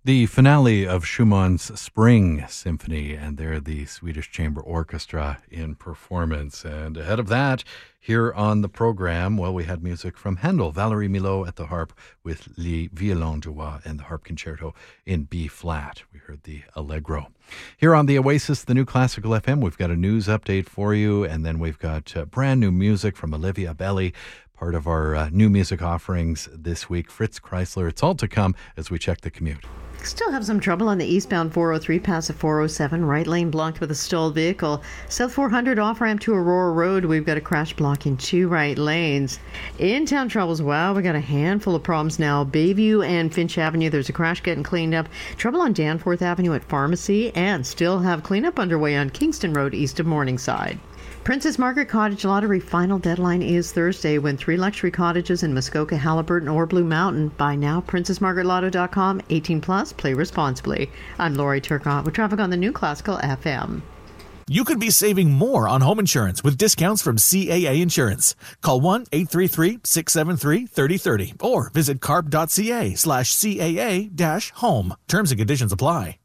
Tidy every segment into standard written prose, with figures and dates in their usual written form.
The finale of Schumann's Spring Symphony, and there the Swedish Chamber Orchestra in performance. And ahead of that, here on the program, well, we had music from Handel, Valerie Milhaud at the harp with Les Violons du Roi and the harp concerto in B-flat. We heard the Allegro. Here on the Oasis, the new Classical FM, we've got a news update for you, and then we've got brand new music from Olivia Belli, part of our new music offerings this week. Fritz Kreisler, it's all to come as we check the commute. Still have some trouble on the eastbound 403 past the 407. Right lane blocked with a stalled vehicle. South 400 off-ramp to Aurora Road. We've got a crash block in 2 right lanes. In-town troubles, wow, we got a handful of problems now. Bayview and Finch Avenue, there's a crash getting cleaned up. Trouble on Danforth Avenue at Pharmacy, and still have cleanup underway on Kingston Road east of Morningside. Princess Margaret Cottage Lottery final deadline is Thursday, when 3 luxury cottages in Muskoka, Haliburton, or Blue Mountain. Buy now, princessmargaretlotto.com, 18 plus, play responsibly. I'm Lori Turcotte with traffic on the new Classical FM. You could be saving more on home insurance with discounts from CAA Insurance. Call 1-833-673-3030 or visit carp.ca/CAA-home. Terms and conditions apply.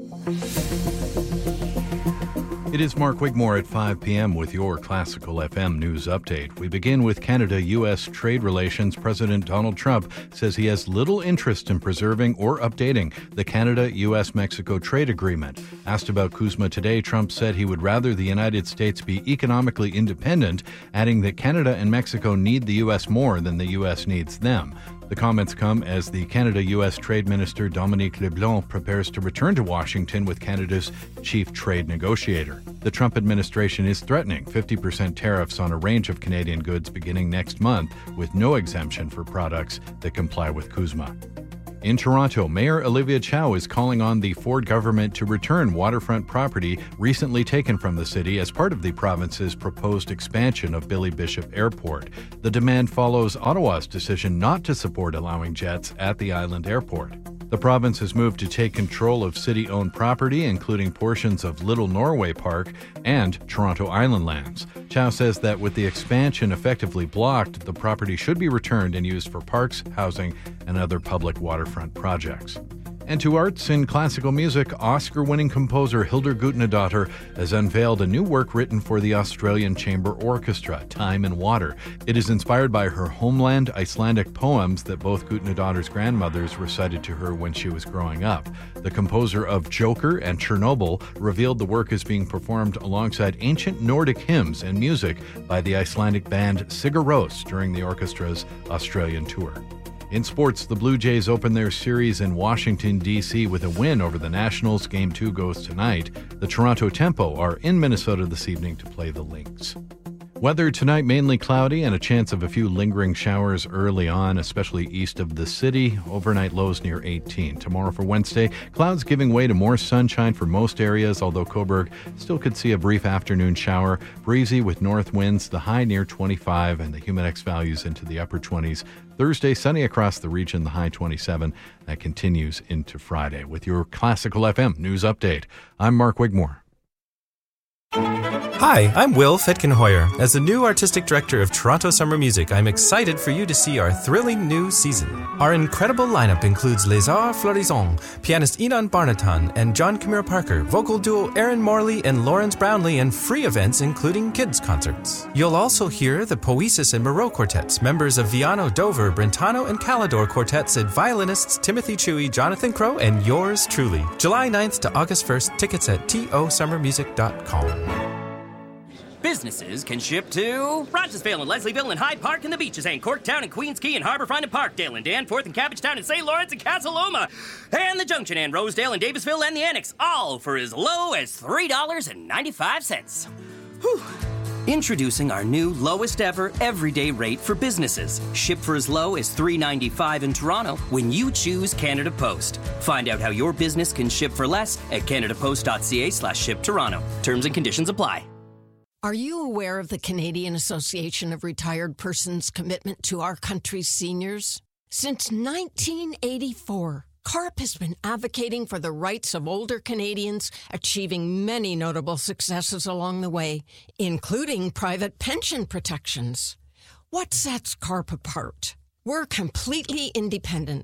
It is Mark Wigmore at 5 p.m. with your Classical FM news update. We begin with Canada-U.S. trade relations. President Donald Trump says he has little interest in preserving or updating the Canada-U.S.-Mexico trade agreement. Asked about CUSMA today, Trump said he would rather the United States be economically independent, adding that Canada and Mexico need the U.S. more than the U.S. needs them. The comments come as the Canada-U.S. Trade Minister Dominique LeBlanc prepares to return to Washington with Canada's chief trade negotiator. The Trump administration is threatening 50% tariffs on a range of Canadian goods beginning next month, with no exemption for products that comply with CUSMA. In Toronto, Mayor Olivia Chow is calling on the Ford government to return waterfront property recently taken from the city as part of the province's proposed expansion of Billy Bishop Airport. The demand follows Ottawa's decision not to support allowing jets at the island airport. The province has moved to take control of city-owned property, including portions of Little Norway Park and Toronto Island lands. Chow says that with the expansion effectively blocked, the property should be returned and used for parks, housing, and other public waterfront projects. And to arts in classical music, Oscar-winning composer Hildur Gudnadottir has unveiled a new work written for the Australian Chamber Orchestra, Time and Water. It is inspired by her homeland Icelandic poems that both Gudnadottir's grandmothers recited to her when she was growing up. The composer of Joker and Chernobyl revealed the work is being performed alongside ancient Nordic hymns and music by the Icelandic band Sigur Rós during the orchestra's Australian tour. In sports, the Blue Jays open their series in Washington, D.C. with a win over the Nationals. Game 2 goes tonight. The Toronto Tempo are in Minnesota this evening to play the Lynx. Weather tonight, mainly cloudy and a chance of a few lingering showers early on, especially east of the city. Overnight lows near 18. Tomorrow for Wednesday, clouds giving way to more sunshine for most areas, although Cobourg still could see a brief afternoon shower. Breezy with north winds, the high near 25 and the humidex values into the upper 20s. Thursday, sunny across the region, the high 27. That continues into Friday. With your Classical FM news update, I'm Mark Wigmore. Hi, I'm Will Fetkenhoyer. As the new artistic director of Toronto Summer Music, I'm excited for you to see our thrilling new season. Our incredible lineup includes Les Arts Florissants, pianist Enon Barnatan and John Camille Parker, vocal duo Aaron Morley and Lawrence Brownlee, and free events including kids' concerts. You'll also hear the Poesis and Moreau quartets, members of Viano, Dover, Brentano, and Calidor quartets, and violinists Timothy Chewy, Jonathan Crow, and yours truly. July 9th to August 1st, tickets at tosummermusic.com. Businesses can ship to Rogersville and Leslieville and Hyde Park and the Beaches and Corktown and Queens Quay and Harbourfront and Parkdale and Danforth and Cabbagetown and St. Lawrence and Casaloma and the Junction and Rosedale and Davisville and the Annex, all for as low as $3.95. Whew. Introducing our new lowest ever everyday rate for businesses. Ship for as low as $3.95 in Toronto when you choose Canada Post. Find out how your business can ship for less at canadapost.ca/shiptoronto. Terms and conditions apply. Are you aware of the Canadian Association of Retired Persons' commitment to our country's seniors? Since 1984, CARP has been advocating for the rights of older Canadians, achieving many notable successes along the way, including private pension protections. What sets CARP apart? We're completely independent.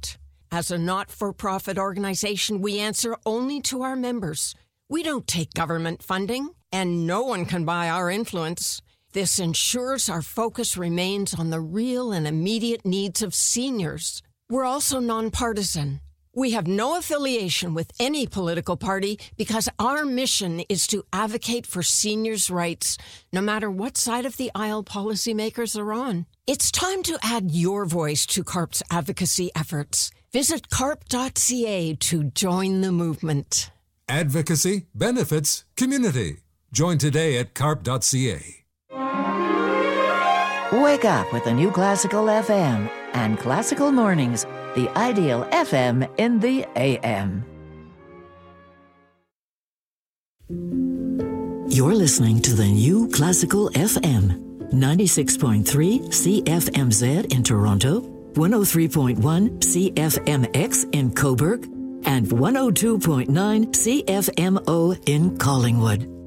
As a not-for-profit organization, we answer only to our members. We don't take government funding, and no one can buy our influence. This ensures our focus remains on the real and immediate needs of seniors. We're also nonpartisan. We have no affiliation with any political party because our mission is to advocate for seniors' rights, no matter what side of the aisle policymakers are on. It's time to add your voice to CARP's advocacy efforts. Visit carp.ca to join the movement. Advocacy, benefits, community. Join today at carp.ca. Wake up with the new Classical FM and Classical Mornings, the ideal FM in the AM. You're listening to the new Classical FM, 96.3 CFMZ in Toronto, 103.1 CFMX in Cobourg, and 102.9 CFMO in Collingwood.